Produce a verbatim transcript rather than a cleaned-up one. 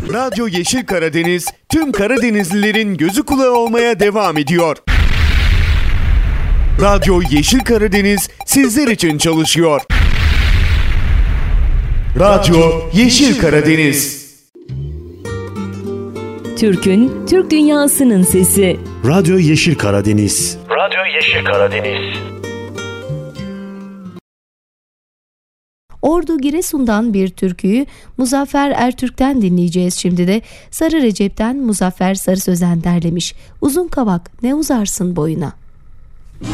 Radyo Yeşil Karadeniz tüm Karadenizlilerin gözü kulağı olmaya devam ediyor. Radyo Yeşil Karadeniz sizler için çalışıyor. Radyo Yeşil Karadeniz. Türk'ün, Türk dünyasının sesi. Radyo Yeşil Karadeniz. Radyo Yeşil Karadeniz. Ordu Giresun'dan bir türküyü Muzaffer Ertürk'ten dinleyeceğiz şimdi de. Sarı Recep'ten Muzaffer Sarı Sözen derlemiş. Uzun kavak ne uzarsın boyuna.